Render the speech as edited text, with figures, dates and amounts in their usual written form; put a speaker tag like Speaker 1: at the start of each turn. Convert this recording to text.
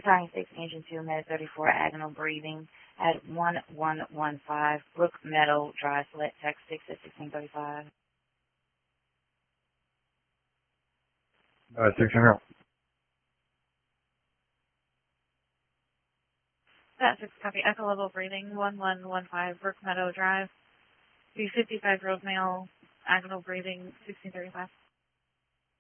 Speaker 1: Battalion 6, Engine 2, Med 34, Agonal Breathing at 1115 Brook Meadow Drive, select text 6 at 1635.
Speaker 2: 600.
Speaker 3: That 6 copy. Echo level breathing 1115 Brook Meadow Drive. B55 Road Mail. Agonal Breathing 1635.